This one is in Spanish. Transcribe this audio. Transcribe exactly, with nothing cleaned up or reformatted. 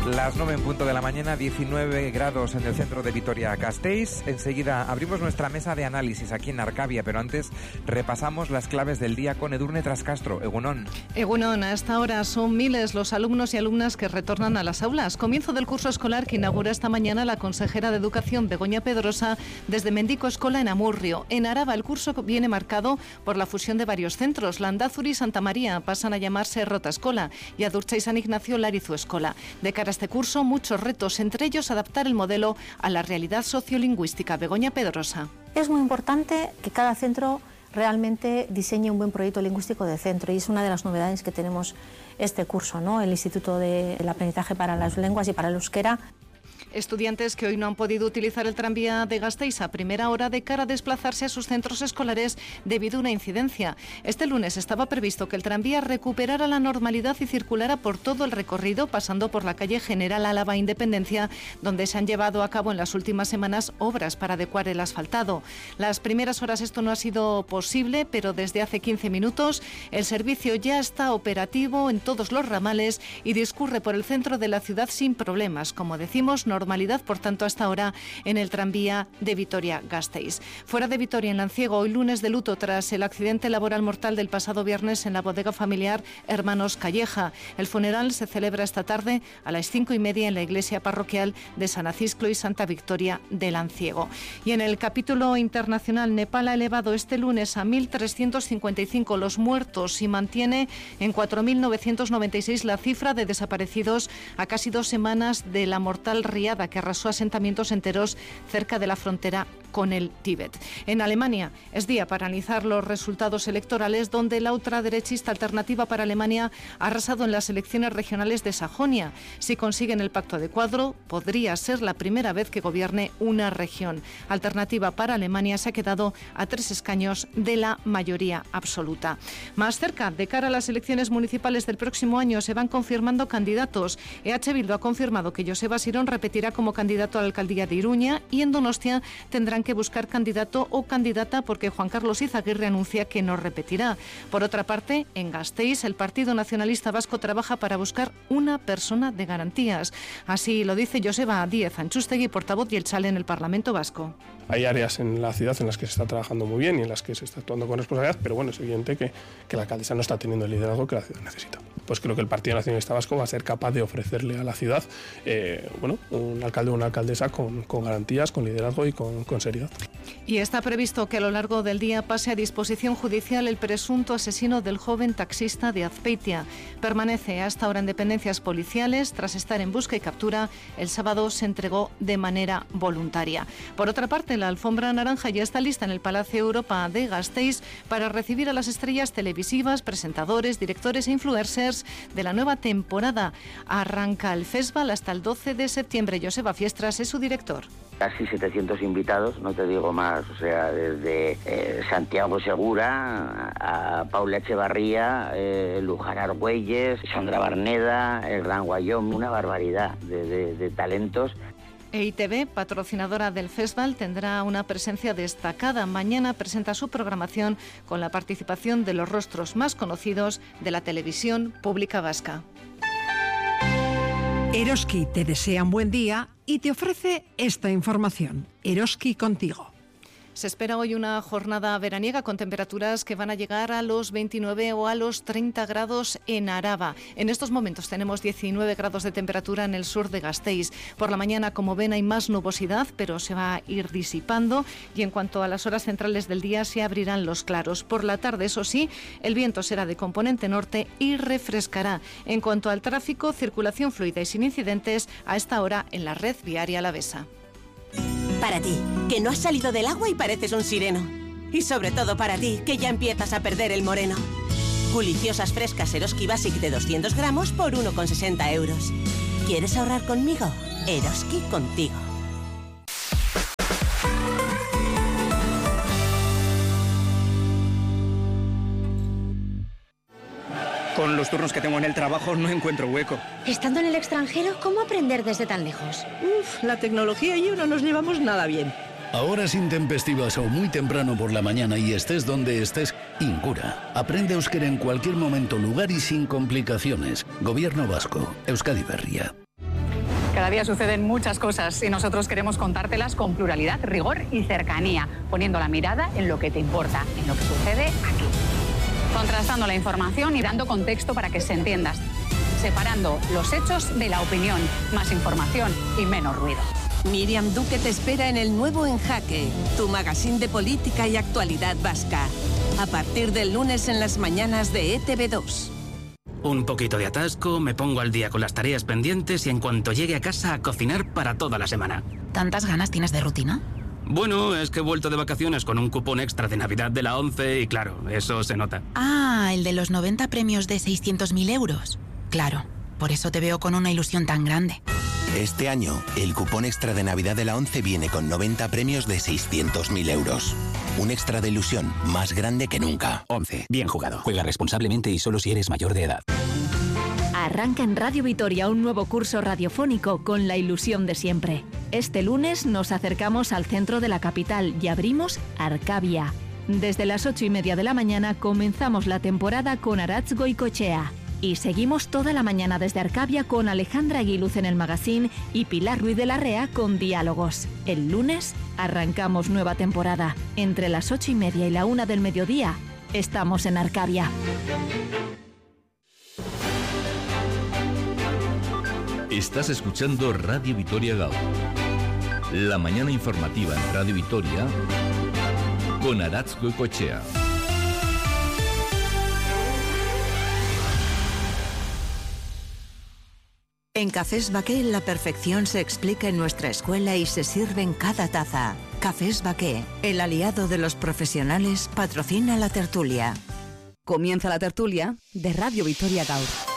Las nueve en punto de la mañana, diecinueve grados en el centro de Vitoria-Gasteiz. Enseguida abrimos nuestra mesa de análisis aquí en Arcavia, pero antes repasamos las claves del día con Edurne Trascastro. Egunon. Egunon, a esta hora son miles los alumnos y alumnas que retornan a las aulas. Comienzo del curso escolar que inaugura esta mañana la consejera de Educación, Begoña Pedrosa, desde Mendico Escola en Amurrio. En Araba el curso viene marcado por la fusión de varios centros. Landázuri y Santa María pasan a llamarse Rota Escola y Adurcha y San Ignacio Larizu Escola. De cara a este curso, muchos retos, entre ellos adaptar el modelo a la realidad sociolingüística. Begoña Pedrosa. Es muy importante que cada centro realmente diseñe un buen proyecto lingüístico de centro, y es una de las novedades que tenemos este curso, ¿no? El Instituto del Aprendizaje para las Lenguas y para el Euskera. Estudiantes que hoy no han podido utilizar el tranvía de Gasteiz a primera hora de cara a desplazarse a sus centros escolares debido a una incidencia. Este lunes estaba previsto que el tranvía recuperara la normalidad y circulara por todo el recorrido, pasando por la calle General Álava Independencia, donde se han llevado a cabo en las últimas semanas obras para adecuar el asfaltado. Las primeras horas esto no ha sido posible, pero desde hace quince minutos el servicio ya está operativo en todos los ramales y discurre por el centro de la ciudad sin problemas. Como decimos, normalidad, por tanto, hasta ahora en el tranvía de Vitoria-Gasteiz. Fuera de Vitoria, en Lanciego, hoy lunes de luto tras el accidente laboral mortal del pasado viernes en la bodega familiar Hermanos Calleja. El funeral se celebra esta tarde a las cinco y media en la iglesia parroquial de San Acisclo y Santa Victoria de Lanciego. Y en el capítulo internacional, Nepal ha elevado este lunes a mil trescientos cincuenta y cinco los muertos y mantiene en cuatro mil novecientos noventa y seis la cifra de desaparecidos a casi dos semanas de la mortal riada que arrasó asentamientos enteros cerca de la frontera con el Tíbet. En Alemania es día para analizar los resultados electorales, donde la ultraderechista Alternativa para Alemania ha arrasado en las elecciones regionales de Sajonia. Si consiguen el pacto adecuado, podría ser la primera vez que gobierne una región. Alternativa para Alemania se ha quedado a tres escaños de la mayoría absoluta. Más cerca, de cara a las elecciones municipales del próximo año, se van confirmando candidatos. E H Bildu ha confirmado que Joseba Sirón repetirá como candidato a la alcaldía de Iruña, y en Donostia tendrán que buscar candidato o candidata porque Juan Carlos Izaguirre anuncia que no repetirá. Por otra parte, en Gasteiz, el Partido Nacionalista Vasco trabaja para buscar una persona de garantías. Así lo dice Joseba Díez Antxustegui, portavoz Jeltzale en el Parlamento Vasco. Hay áreas en la ciudad en las que se está trabajando muy bien y en las que se está actuando con responsabilidad, pero bueno, es evidente que, que la alcaldesa no está teniendo el liderazgo que la ciudad necesita. Pues creo que el Partido Nacionalista Vasco va a ser capaz de ofrecerle a la ciudad eh, bueno, un alcalde o una alcaldesa con, con garantías, con liderazgo y con, con seriedad. Y está previsto que a lo largo del día pase a disposición judicial el presunto asesino del joven taxista de Azpeitia. Permanece hasta ahora en dependencias policiales. Tras estar en busca y captura, el sábado se entregó de manera voluntaria. Por otra parte, la alfombra naranja ya está lista en el Palacio Europa de Gasteiz para recibir a las estrellas televisivas, presentadores, directores e influencers de la nueva temporada. Arranca el festival hasta el doce de septiembre. Joseba Fiestras es su director. Casi setecientos invitados, no te digo más, o sea, desde eh, Santiago Segura a Paula Echevarría, eh, Luján Argüelles, Sandra Barneda, el Gran Guayón, una barbaridad de, de, de talentos. E I T V, patrocinadora del festival, tendrá una presencia destacada. Mañana presenta su programación con la participación de los rostros más conocidos de la televisión pública vasca. Eroski te desea un buen día y te ofrece esta información. Eroski contigo. Se espera hoy una jornada veraniega con temperaturas que van a llegar a los veintinueve o a los treinta grados en Araba. En estos momentos tenemos diecinueve grados de temperatura en el sur de Gasteiz. Por la mañana, como ven, hay más nubosidad, pero se va a ir disipando. Y en cuanto a las horas centrales del día, se abrirán los claros. Por la tarde, eso sí, el viento será de componente norte y refrescará. En cuanto al tráfico, circulación fluida y sin incidentes a esta hora en la red viaria alavesa. Para ti, que no has salido del agua y pareces un sireno. Y sobre todo para ti, que ya empiezas a perder el moreno. Deliciosas frescas Eroski Basic de doscientos gramos por uno con sesenta euros. ¿Quieres ahorrar conmigo? Eroski contigo. Con los turnos que tengo en el trabajo no encuentro hueco. Estando en el extranjero, ¿cómo aprender desde tan lejos? Uf, la tecnología y yo no nos llevamos nada bien. Ahora sin intempestivas o muy temprano por la mañana y estés donde estés, Incura. Aprende euskera en cualquier momento, lugar y sin complicaciones. Gobierno vasco. Euskadi Berria. Cada día suceden muchas cosas y nosotros queremos contártelas con pluralidad, rigor y cercanía, poniendo la mirada en lo que te importa, en lo que sucede aquí. Contrastando la información y dando contexto para que se entienda. Separando los hechos de la opinión. Más información y menos ruido. Miriam Duque te espera en el nuevo En Jaque, tu magazín de política y actualidad vasca. A partir del lunes en las mañanas de E T V dos. Un poquito de atasco, me pongo al día con las tareas pendientes y en cuanto llegue a casa a cocinar para toda la semana. ¿Tantas ganas tienes de rutina? Bueno, es que he vuelto de vacaciones con un cupón extra de Navidad de la ONCE y claro, eso se nota. Ah, el de los noventa premios de seiscientos mil euros. Claro, por eso te veo con una ilusión tan grande. Este año, el cupón extra de Navidad de la ONCE viene con noventa premios de seiscientos mil euros. Un extra de ilusión más grande que nunca. ONCE. Bien jugado. Juega responsablemente y solo si eres mayor de edad. Arranca en Radio Vitoria un nuevo curso radiofónico con la ilusión de siempre. Este lunes nos acercamos al centro de la capital y abrimos Arcavia. Desde las ocho y media de la mañana comenzamos la temporada con Arantz Goicoechea. Y seguimos toda la mañana desde Arcavia con Alejandra Aguiluz en el magazine y Pilar Ruiz de Larrea con Diálogos. El lunes arrancamos nueva temporada. Entre las ocho y media y la una del mediodía estamos en Arcavia. Estás escuchando Radio Vitoria Gaur. La mañana informativa en Radio Vitoria con Arantz Goicoechea. En Cafés Baqué la perfección se explica en nuestra escuela y se sirve en cada taza. Cafés Baqué, el aliado de los profesionales, patrocina la tertulia. Comienza la tertulia de Radio Vitoria Gaur.